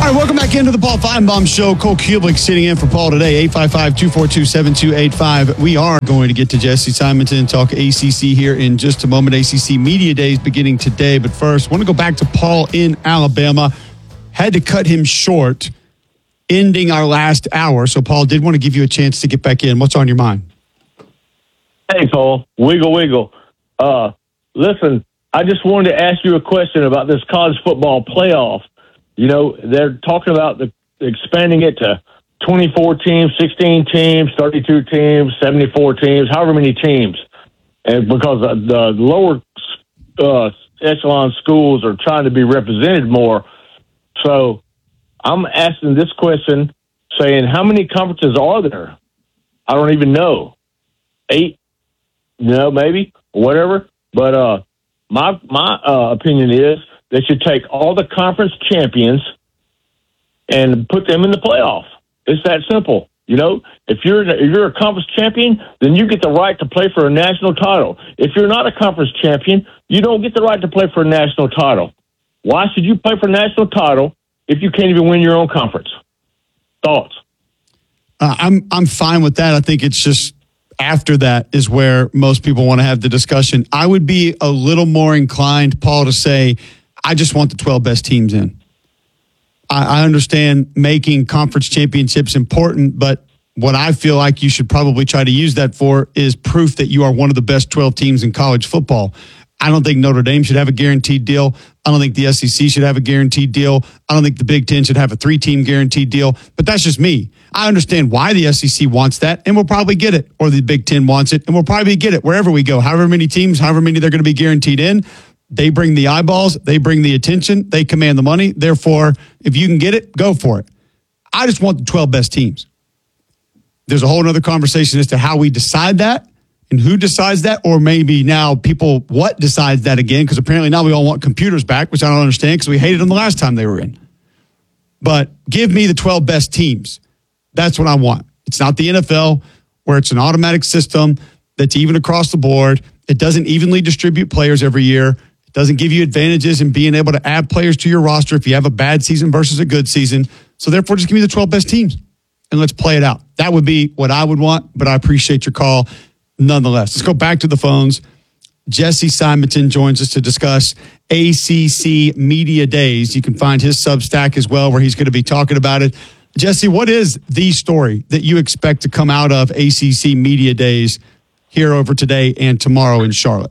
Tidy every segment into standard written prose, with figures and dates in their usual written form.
All right, welcome back into the Paul Feinbaum Show. Cole Kubelik sitting in for Paul today, 855-242-7285. We are going to get to Jesse Simonton, talk ACC here in just a moment. ACC Media Days beginning today. But first, I want to go back to Paul in Alabama. Had to cut him short, ending our last hour. So, Paul, did want to give you a chance to get back in. What's on your mind? Hey, Cole. Wiggle. Listen, I just wanted to ask you a question about this college football playoff. You know, they're talking about expanding it to 24 teams, 16 teams, 32 teams, 74 teams, however many teams. And because the lower echelon schools are trying to be represented more. So I'm asking this question, saying, how many conferences are there? I don't even know. 8, maybe, whatever. But my opinion is they should take all the conference champions and put them in the playoff. It's that simple. You know, if you're a conference champion, then you get the right to play for a national title. If you're not a conference champion, you don't get the right to play for a national title. Why should you play for a national title if you can't even win your own conference? Thoughts? I'm fine with that. I think it's just after that is where most people want to have the discussion. I would be a little more inclined, Paul, to say, I just want the 12 best teams in. I understand making conference championships important, but what I feel like you should probably try to use that for is proof that you are one of the best 12 teams in college football. I don't think Notre Dame should have a guaranteed deal. I don't think the SEC should have a guaranteed deal. I don't think the Big Ten should have a 3-team guaranteed deal. But that's just me. I understand why the SEC wants that, and we'll probably get it. Or the Big Ten wants it, and we'll probably get it wherever we go. However many teams, however many they're going to be guaranteed in, they bring the eyeballs, they bring the attention, they command the money. Therefore, if you can get it, go for it. I just want the 12 best teams. There's a whole other conversation as to how we decide that and who decides that, or maybe now what decides that again, because apparently now we all want computers back, which I don't understand because we hated them the last time they were in. But give me the 12 best teams. That's what I want. It's not the NFL where it's an automatic system that's even across the board. It doesn't evenly distribute players every year. It doesn't give you advantages in being able to add players to your roster if you have a bad season versus a good season. So therefore, just give me the 12 best teams and let's play it out. That would be what I would want, but I appreciate your call nonetheless. Let's go back to the phones. Jesse Simonton joins us to discuss ACC Media Days. You can find his Substack as well, where he's going to be talking about it. Jesse, what is the story that you expect to come out of ACC Media Days here over today and tomorrow in Charlotte?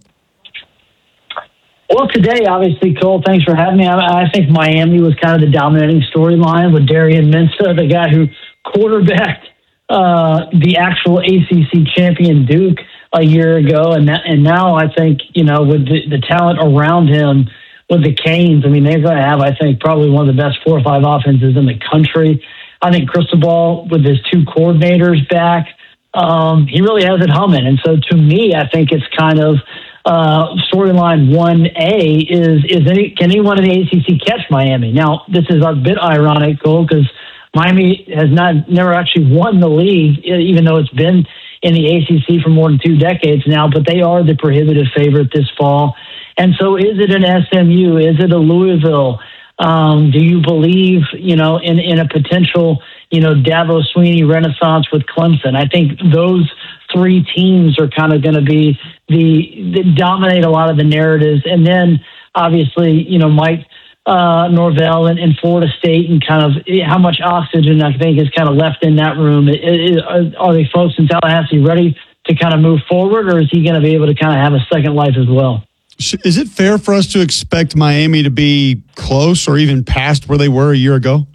Well, today, obviously, Cole, thanks for having me. I think Miami was kind of the dominating storyline with Darian Mensah, the guy who quarterbacked the actual ACC champion Duke a year ago. And now I think, with the talent around him, with the Canes, I mean, they're going to have, I think, probably one of the best 4 or 5 offenses in the country. I think Cristobal, with his 2 coordinators back, he really has it humming. And so to me, I think it's kind of storyline 1A can anyone in the ACC catch Miami? Now, this is a bit ironic, Cole, because Miami has never actually won the league, even though it's been in the ACC for more than 2 decades now, but they are the prohibitive favorite this fall. And so is it an SMU? Is it a Louisville? Do you believe, in a potential, Dabo Swinney renaissance with Clemson? I think those 3 teams are kind of going to be that dominate a lot of the narratives. And then obviously, Mike Norvell and Florida State, and kind of how much oxygen I think is kind of left in that room. Are the folks in Tallahassee ready to kind of move forward, or is he going to be able to kind of have a second life as well? Is it fair for us to expect Miami to be close or even past where they were a year ago?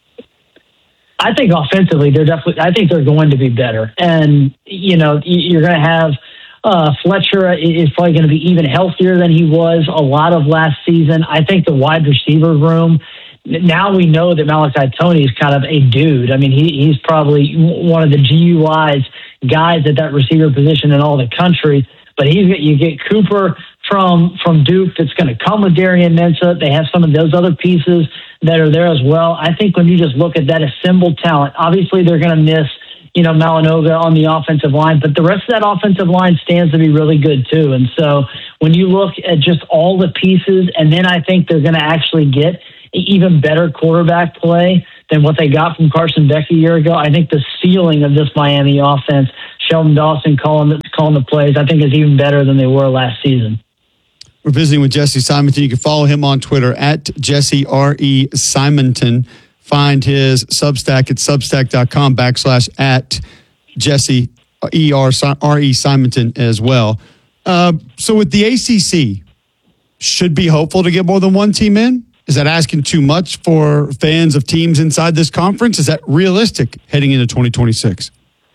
I think offensively, I think they're going to be better. And, you're going to have Fletcher is probably going to be even healthier than he was a lot of last season. I think the wide receiver room, now we know that Malachi Tony is kind of a dude. I mean, he's probably one of the GUI's guys at that receiver position in all the country. But you get Cooper from Duke that's going to come with Darian Mensah. They have some of those other pieces that are there as well. I think when you just look at that assembled talent, obviously they're going to miss, Malinova on the offensive line, but the rest of that offensive line stands to be really good too. And so when you look at just all the pieces, and then I think they're going to actually get even better quarterback play than what they got from Carson Beck a year ago. I think the ceiling of this Miami offense, Sheldon Dawson calling the plays, I think is even better than they were last season. We're visiting with Jesse Simonton. You can follow him on Twitter at Jesse R.E. Simonton. Find his Substack at substack.com/at Jesse R.E. Simonton as well. So with the ACC, should be hopeful to get more than one team in? Is that asking too much for fans of teams inside this conference? Is that realistic heading into 2026?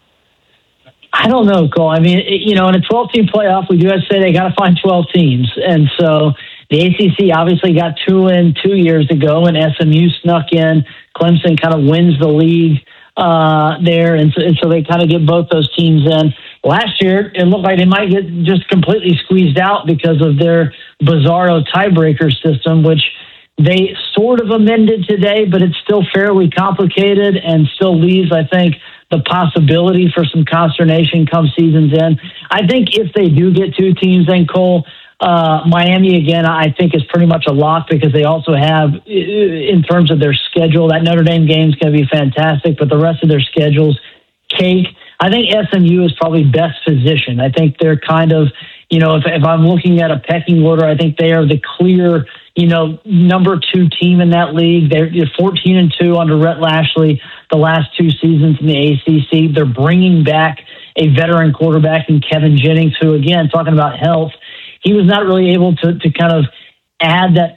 I don't know, Cole. I mean, in a 12-team playoff, we do have to say they got to find 12 teams. And so the ACC obviously got 2 in 2 years ago, and SMU snuck in. Clemson kind of wins the league there, and so they kind of get both those teams in. Last year, it looked like they might get just completely squeezed out because of their bizarro tiebreaker system, which they sort of amended today, but it's still fairly complicated and still leaves, I think, the possibility for some consternation come season's end. I think if they do get 2 teams in, Cole, Miami, again, I think is pretty much a lock because they also have, in terms of their schedule, that Notre Dame game is going to be fantastic, but the rest of their schedule's cake. I think SMU is probably best positioned. I think they're kind of, if I'm looking at a pecking order, I think they are the clear, number 2 team in that league. They're 14-2 under Rhett Lashley the last 2 seasons in the ACC. They're bringing back a veteran quarterback in Kevin Jennings, who, again, talking about health, he was not really able to kind of add that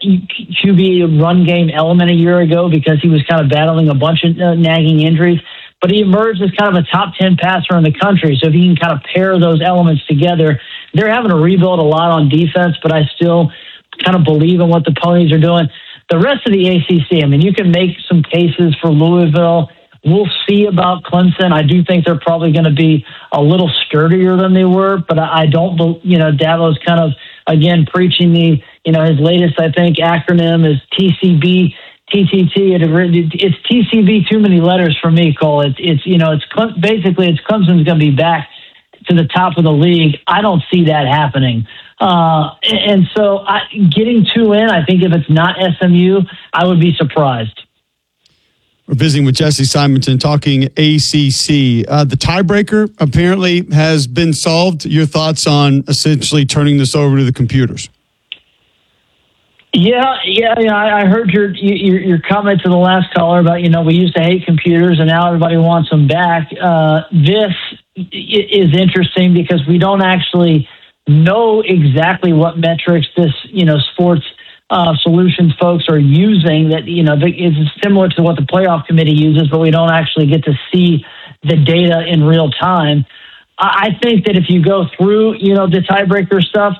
QB run game element a year ago because he was kind of battling a bunch of nagging injuries. But he emerged as kind of a top 10 passer in the country. So if he can kind of pair those elements together, they're having to rebuild a lot on defense, but I still kind of believe in what the Ponies are doing. The rest of the ACC, I mean, you can make some cases for Louisville. We'll see about Clemson. I do think they're probably going to be a little sturdier than they were, but I don't, Davo's kind of, again, preaching his latest, I think, acronym is TCB, TTT. It's TCB too many letters for me, Cole. It's Clemson's going to be back to the top of the league. I don't see that happening. And so getting 2 in, I think if it's not SMU, I would be surprised. We're visiting with Jesse Simonton talking ACC. The tiebreaker apparently has been solved. Your thoughts on essentially turning this over to the computers? Yeah. I heard your comment to the last caller about, we used to hate computers and now everybody wants them back. This is interesting because we don't actually know exactly what metrics this, sports solutions folks are using that, is similar to what the playoff committee uses, but we don't actually get to see the data in real time. I think that if you go through, the tiebreaker stuff,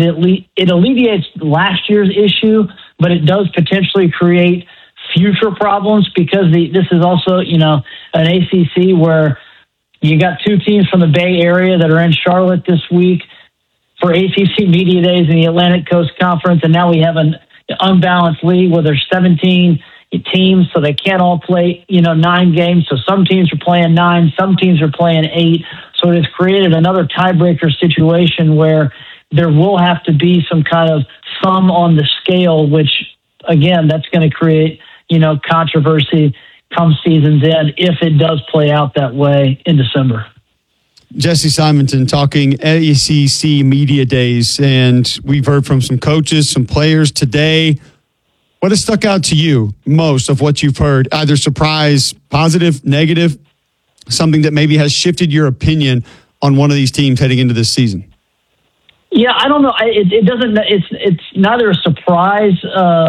it alleviates last year's issue, but it does potentially create future problems because this is also, an ACC where you got 2 teams from the Bay Area that are in Charlotte this week for ACC Media Days in the Atlantic Coast Conference, and now we have an unbalanced league where there's 17 teams, so they can't all play, 9 games. So some teams are playing 9, some teams are playing 8. So it has created another tiebreaker situation where there will have to be some kind of thumb on the scale, which, again, that's going to create, controversy come season's end if it does play out that way in December. Jesse Simonton talking ACC Media Days, and we've heard from some coaches, some players today. What has stuck out to you most of what you've heard? Either surprise, positive, negative, something that maybe has shifted your opinion on one of these teams heading into this season? Yeah, I don't know. It doesn't. It's neither a surprise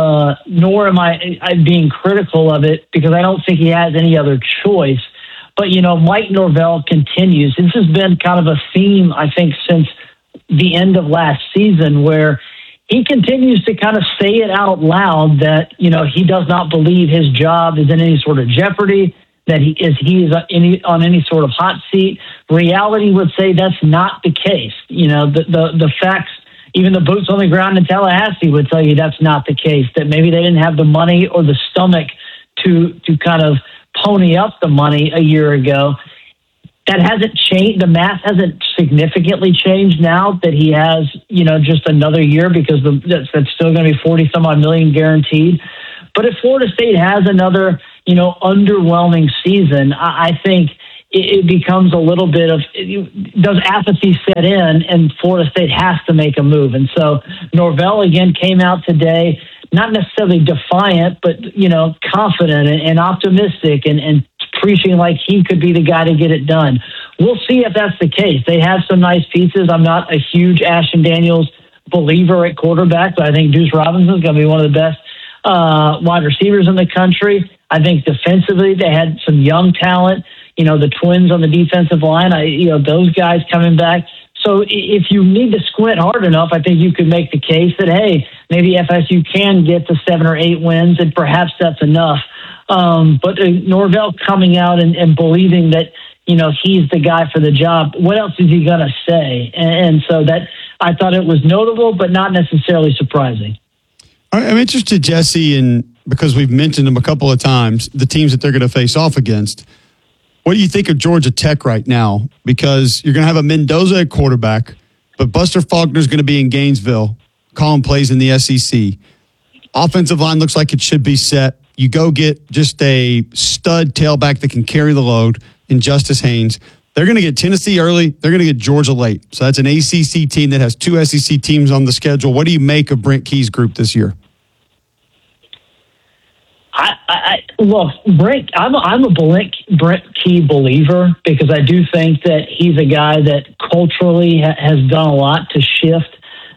nor am I being critical of it because I don't think he has any other choice. But, Mike Norvell continues. This has been kind of a theme, I think, since the end of last season where he continues to kind of say it out loud that, he does not believe his job is in any sort of jeopardy, that he is on any sort of hot seat. Reality would say that's not the case. The facts, even the boots on the ground in Tallahassee would tell you that's not the case, that maybe they didn't have the money or the stomach to kind of pony up the money a year ago. That hasn't changed. The math hasn't significantly changed now that he has, just another year because that's still going to be 40 some odd million guaranteed. But if Florida State has another, underwhelming season, I think it becomes a little bit of, does apathy set in, and Florida State has to make a move. And so Norvell again came out today, not necessarily defiant, but, confident and optimistic and preaching like he could be the guy to get it done. We'll see if that's the case. They have some nice pieces. I'm not a huge Ashton Daniels believer at quarterback, but I think Deuce Robinson is going to be one of the best wide receivers in the country. I think defensively they had some young talent. The twins on the defensive line, those guys coming back. So if you need to squint hard enough, I think you could make the case that, hey, maybe FSU can get to 7 or 8 wins, and perhaps that's enough. But Norvell coming out and believing that, he's the guy for the job, what else is he going to say? And so that I thought it was notable, but not necessarily surprising. I'm interested, Jesse, and because we've mentioned them a couple of times, the teams that they're going to face off against. What do you think of Georgia Tech right now? Because you're going to have a Mendoza at quarterback, but Buster Faulkner's going to be in Gainesville, calling plays in the SEC. Offensive line looks like it should be set. You go get just a stud tailback that can carry the load in Justice Haynes. They're going to get Tennessee early. They're going to get Georgia late. So that's an ACC team that has 2 SEC teams on the schedule. What do you make of Brent Key's group this year? Look, Brent, I'm a Brent Key believer because I do think that he's a guy that culturally has done a lot to shift.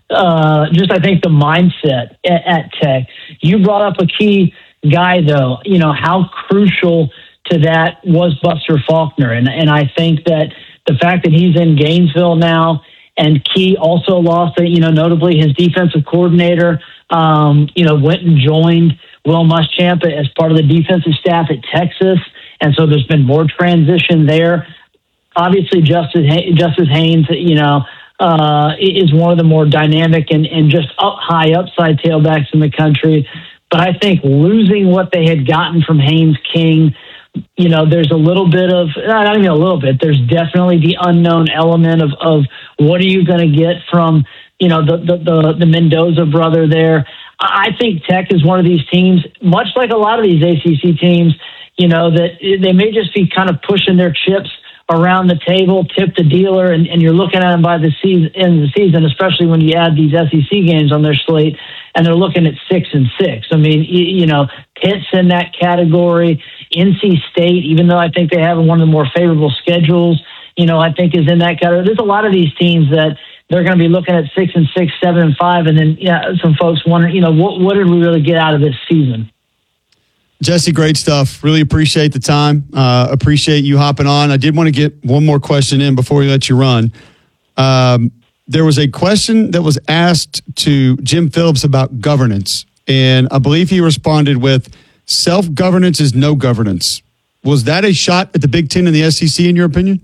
I think the mindset at Tech. You brought up a key guy, though. How crucial to that was Buster Faulkner, and I think that the fact that he's in Gainesville now, and Key also lost, notably his defensive coordinator, went and joined Will Muschamp as part of the defensive staff at Texas, and so there's been more transition there. Obviously, Justice Haynes, is one of the more dynamic and just high upside tailbacks in the country. But I think losing what they had gotten from Haynes King, there's a little bit of, not even a little bit, there's definitely the unknown element of what are you going to get from, the Mendoza brother there. I think Tech is one of these teams, much like a lot of these ACC teams, that they may just be kind of pushing their chips around the table, tip the dealer, and you're looking at them by the end of the season, especially when you add these SEC games on their slate, and they're looking at 6-6. I mean, Pitt's in that category. NC State, even though I think they have one of the more favorable schedules, I think is in that category. There's a lot of these teams that they're going to be looking at 6-6, 7-5, and then some folks wonder, what did we really get out of this season? Jesse, great stuff. Really appreciate the time. Appreciate you hopping on. I did want to get one more question in before we let you run. There was a question that was asked to Jim Phillips about governance, and I believe he responded with, self-governance is no governance. Was that a shot at the Big Ten and the SEC, in your opinion?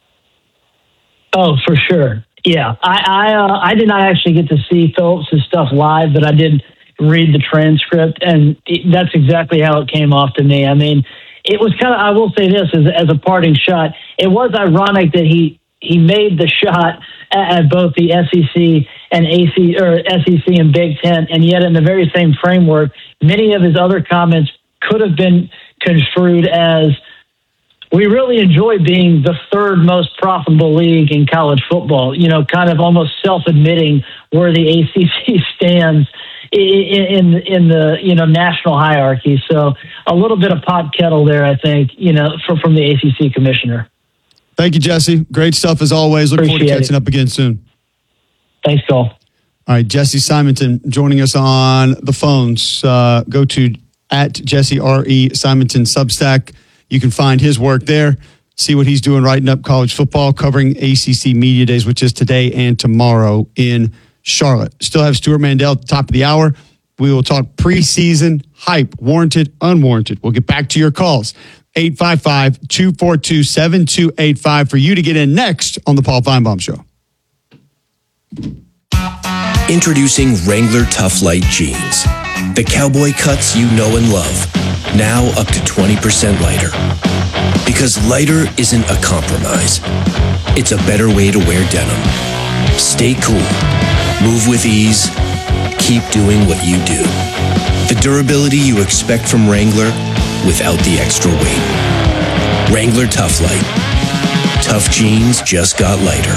Oh, for sure. Yeah, I did not actually get to see Phillips' stuff live, but I did read the transcript, and that's exactly how it came off to me. I mean, it was kind of, I will say this as a parting shot, it was ironic that he made the shot at both the SEC and SEC and Big Ten, and yet in the very same framework, many of his other comments could have been construed as, we really enjoy being the third most profitable league in college football, kind of almost self-admitting where the ACC stands in the national hierarchy. So a little bit of pot kettle there, I think, from the ACC commissioner. Thank you, Jesse. Great stuff as always. Look forward to catching up again soon. Thanks, Cole. All right, Jesse Simonton joining us on the phones. Go to @Jesse Simonton Substack. You can find his work there, see what he's doing writing up college football, covering ACC Media Days, which is today and tomorrow in Charlotte. Still have Stuart Mandel at the top of the hour. We will talk preseason hype, warranted, unwarranted. We'll get back to your calls. 855-242-7285 for you to get in next on the Paul Feinbaum Show. Introducing Wrangler Tough Light Jeans. The cowboy cuts you know and love. Now up to 20% lighter. Because lighter isn't a compromise. It's a better way to wear denim. Stay cool. Move with ease. Keep doing what you do. The durability you expect from Wrangler without the extra weight. Wrangler Tough Light. Tough jeans just got lighter.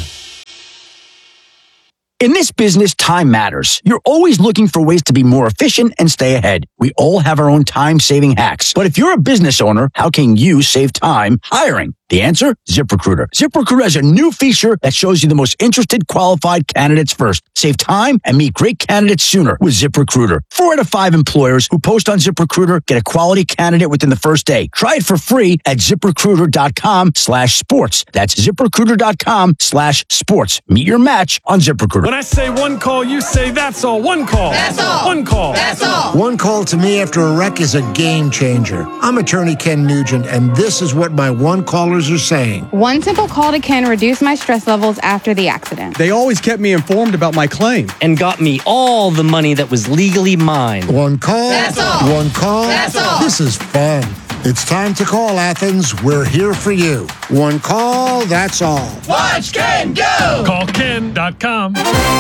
In this business, time matters. You're always looking for ways to be more efficient and stay ahead. We all have our own time-saving hacks. But if you're a business owner, how can you save time hiring? The answer? ZipRecruiter. ZipRecruiter has a new feature that shows you the most interested qualified candidates first. Save time and meet great candidates sooner with ZipRecruiter. 4 out of 5 employers who post on ZipRecruiter get a quality candidate within the first day. Try it for free at ZipRecruiter.com/sports. That's ZipRecruiter.com/sports. Meet your match on ZipRecruiter. When I say one call, you say that's all. One call. That's all. One call. That's all. One call to me after a wreck is a game changer. I'm attorney Ken Nugent, and this is what my one callers are saying. One simple call to Ken reduced my stress levels after the accident. They always kept me informed about my claim. And got me all the money that was legally mine. One call. That's all. One call. That's all. This is fun. It's time to call, Athens. We're here for you. One call, that's all. Watch Ken go. CallKen.com.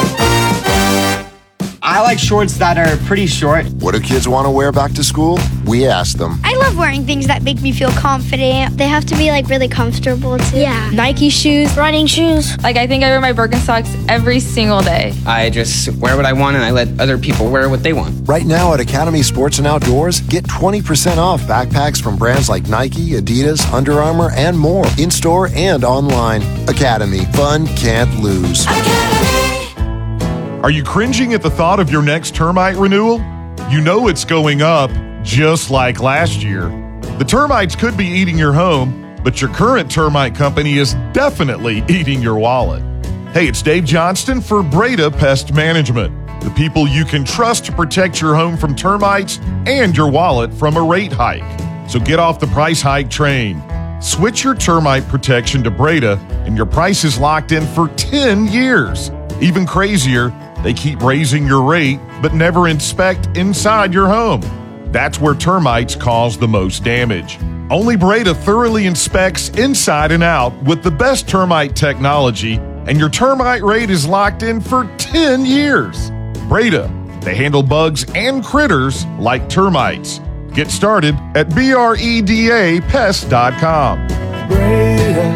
I like shorts that are pretty short. What do kids want to wear back to school? We ask them. I love wearing things that make me feel confident. They have to be like really comfortable too. Yeah. Nike shoes, running shoes. Like I think I wear my Birkenstocks every single day. I just wear what I want and I let other people wear what they want. Right now at Academy Sports and Outdoors, get 20% off backpacks from brands like Nike, Adidas, Under Armour, and more. In-store and online. Academy. Fun can't lose. Are you cringing at the thought of your next termite renewal? You know it's going up, just like last year. The termites could be eating your home, but your current termite company is definitely eating your wallet. Hey, it's Dave Johnston for Breda Pest Management, the people you can trust to protect your home from termites and your wallet from a rate hike. So get off the price hike train. Switch your termite protection to Breda, and your price is locked in for 10 years. Even crazier, they keep raising your rate, but never inspect inside your home. That's where termites cause the most damage. Only Breda thoroughly inspects inside and out with the best termite technology, and your termite rate is locked in for 10 years. Breda, they handle bugs and critters like termites. Get started at BREDAPest.com. Breda,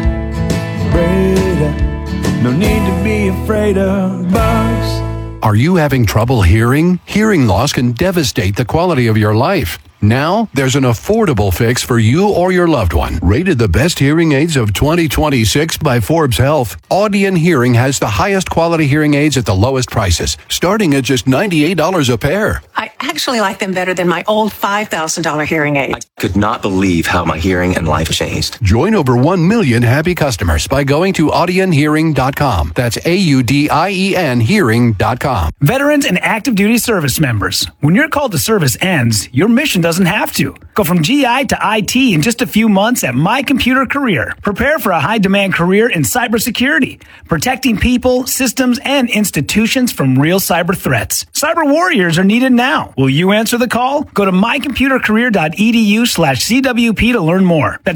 no need to be afraid of bugs. Are you having trouble hearing? Hearing loss can devastate the quality of your life. Now, there's an affordable fix for you or your loved one. Rated the best hearing aids of 2026 by Forbes Health, Audion Hearing has the highest quality hearing aids at the lowest prices, starting at just $98 a pair. I actually like them better than my old $5,000 hearing aid. I could not believe how my hearing and life changed. Join over 1 million happy customers by going to audionhearing.com. That's AUDIEN hearing.com. Veterans and active duty service members, when your call to service ends, your mission doesn't have to. Go from GI to IT in just a few months at My Computer Career. Prepare for a high-demand career in cybersecurity, protecting people, systems, and institutions from real cyber threats. Cyber warriors are needed now. Will you answer the call? Go to mycomputercareer.edu/CWP to learn more. That's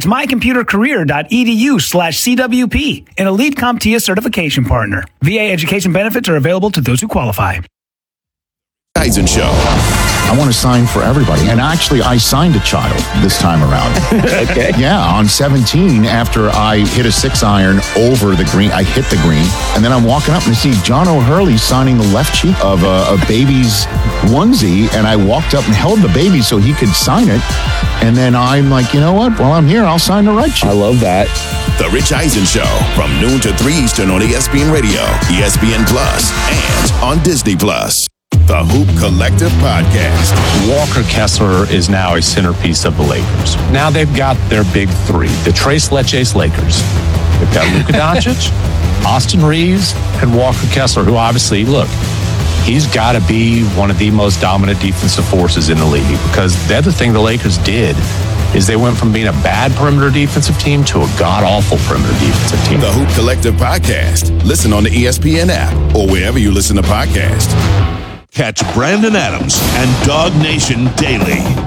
mycomputercareer.edu/CWP, an elite CompTIA certification partner. VA education benefits are available to those who qualify. Eisen Show. I want to sign for everybody. And actually, I signed a child this time around. Okay. Yeah, on 17, after I hit a 6-iron over the green, I hit the green. And then I'm walking up and I see John O'Hurley signing the left cheek of a baby's onesie. And I walked up and held the baby so he could sign it. And then I'm like, you know what? While I'm here, I'll sign the right cheek. I love that. The Rich Eisen Show from noon to 3 Eastern on ESPN Radio, ESPN Plus, and on Disney Plus. The Hoop Collective Podcast. Walker Kessler is now a centerpiece of the Lakers. Now they've got their big three, the Tres Leches Lakers. They've got Luka Doncic, Austin Reeves, and Walker Kessler, who obviously, look, he's got to be one of the most dominant defensive forces in the league, because the other thing the Lakers did is they went from being a bad perimeter defensive team to a god-awful perimeter defensive team. The Hoop Collective Podcast. Listen on the ESPN app or wherever you listen to podcasts. Catch Brandon Adams and Dog Nation daily